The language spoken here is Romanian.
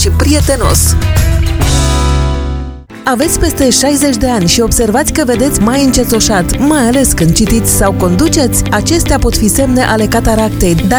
și prietenos. Aveți peste 60 de ani și observați că vedeți mai încețoșat, mai ales când citiți sau conduceți? Acestea pot fi semne ale cataractei, dar